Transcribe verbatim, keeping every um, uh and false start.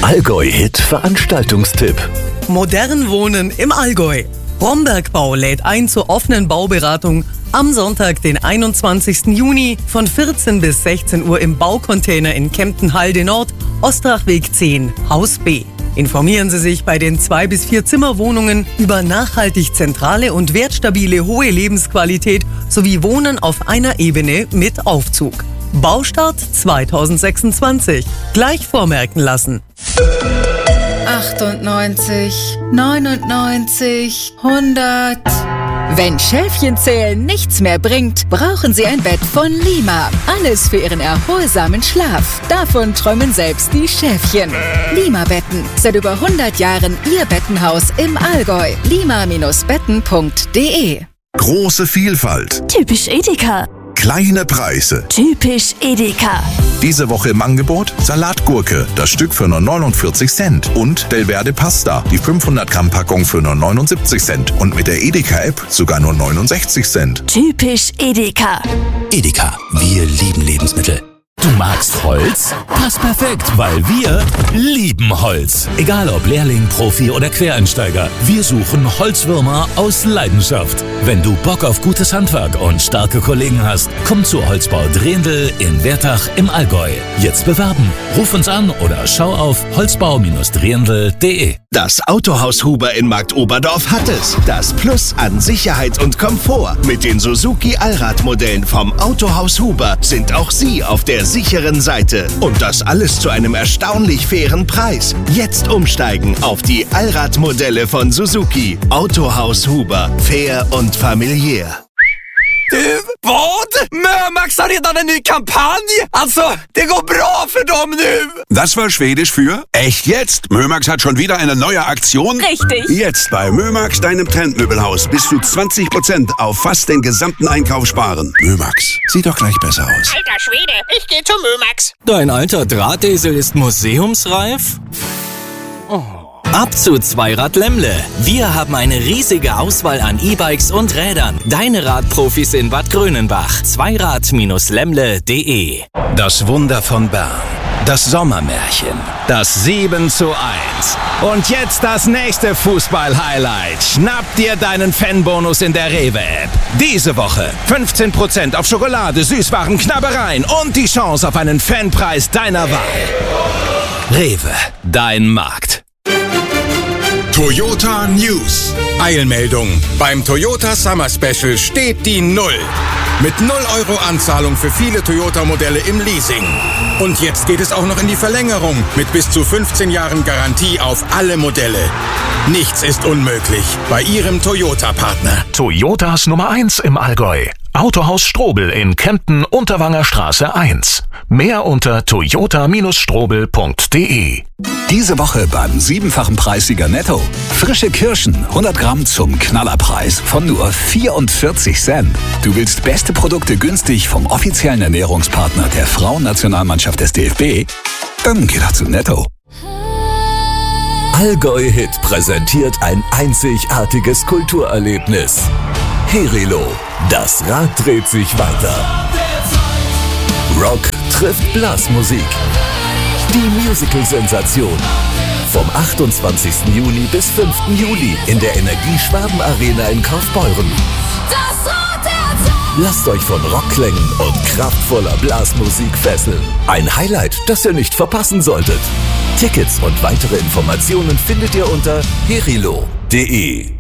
Allgäu-Hit Veranstaltungstipp. Modern wohnen im Allgäu. Rombergbau lädt ein zur offenen Bauberatung am Sonntag, den einundzwanzigsten Juni von vierzehn bis sechzehn Uhr im Baucontainer in Kempten-Halde Nord, Ostrachweg zehn, Haus B. Informieren Sie sich bei den zwei bis vier Zimmerwohnungen über nachhaltig zentrale und wertstabile hohe Lebensqualität sowie Wohnen auf einer Ebene mit Aufzug. Baustart zweitausendsechsundzwanzig. Gleich vormerken lassen. achtundneunzig, neunundneunzig, hundert. Wenn Schäfchenzählen nichts mehr bringt, brauchen Sie ein Bett von Lima. Alles für Ihren erholsamen Schlaf. Davon träumen selbst die Schäfchen. Lima-Betten. Seit über hundert Jahren Ihr Bettenhaus im Allgäu. lima Bindestrich betten punkt de. Große Vielfalt. Typisch Edeka. Kleine Preise. Typisch Edeka. Diese Woche im Angebot Salatgurke, das Stück für nur neunundvierzig Cent. Und Belverde Pasta, die fünfhundert Gramm Packung für nur neunundsiebzig Cent. Und mit der Edeka-App sogar nur neunundsechzig Cent. Typisch Edeka. Edeka, wir lieben Lebensmittel. Du magst Holz? Passt perfekt, weil wir lieben Holz. Egal ob Lehrling, Profi oder Quereinsteiger, wir suchen Holzwürmer aus Leidenschaft. Wenn du Bock auf gutes Handwerk und starke Kollegen hast, komm zu Holzbau Drehendl in Wertach im Allgäu. Jetzt bewerben. Ruf uns an oder schau auf holzbau Bindestrich drehendl punkt de. Das Autohaus Huber in Marktoberdorf hat es. Das Plus an Sicherheit und Komfort. Mit den Suzuki Allradmodellen vom Autohaus Huber sind auch Sie auf der sicheren Seite. Und das alles zu einem erstaunlich fairen Preis. Jetzt umsteigen auf die Allradmodelle von Suzuki. Autohaus Huber. Fair und familiär. Du, vad? Mömax har redan en ny kampanj! Alltså, det går bra för dem nu! Das war Schwedisch für echt jetzt. Mömax hat schon wieder eine neue Aktion. Richtig. Jetzt bei Mömax, deinem Trendmöbelhaus, bis zu zwanzig Prozent auf fast den gesamten Einkauf sparen. Mömax, sieht doch gleich besser aus. Alter Schwede, ich geh zu Mömax. Dein alter Drahtesel ist museumsreif? Oh. Ab zu Zweirad Lemmle. Wir haben eine riesige Auswahl an E-Bikes und Rädern. Deine Radprofis in Bad Grönenbach. Zweirad Bindestrich lemmle punkt de. Das Wunder von Bern. Das Sommermärchen. Das sieben zu eins. Und jetzt das nächste Fußball-Highlight. Schnapp dir deinen Fanbonus in der Rewe-App. Diese Woche fünfzehn Prozent auf Schokolade, Süßwaren, Knabbereien und die Chance auf einen Fanpreis deiner Wahl. Rewe, dein Markt. Toyota News. Eilmeldung. Beim Toyota Summer Special steht die Null. Mit null Euro Anzahlung für viele Toyota-Modelle im Leasing. Und jetzt geht es auch noch in die Verlängerung mit bis zu fünfzehn Jahren Garantie auf alle Modelle. Nichts ist unmöglich bei Ihrem Toyota-Partner. Toyotas Nummer eins im Allgäu. Autohaus Strobel in Kempten, Unterwanger Straße eins. Mehr unter toyota Bindestrich strobel punkt de. Diese Woche beim siebenfachen Preissieger Netto. Frische Kirschen, hundert Gramm zum Knallerpreis von nur vierundvierzig Cent. Du willst beste Produkte günstig vom offiziellen Ernährungspartner der Frauennationalmannschaft des D F B? Dann geh doch zu Netto. Allgäu-Hit präsentiert ein einzigartiges Kulturerlebnis. Herilo, das Rad dreht sich weiter. Rock trifft Blasmusik. Die Musical-Sensation. Vom achtundzwanzigsten Juni bis fünften Juli in der Energie-Schwaben Arena in Kaufbeuren. Lasst euch von Rockklängen und kraftvoller Blasmusik fesseln. Ein Highlight, das ihr nicht verpassen solltet. Tickets und weitere Informationen findet ihr unter herilo punkt de.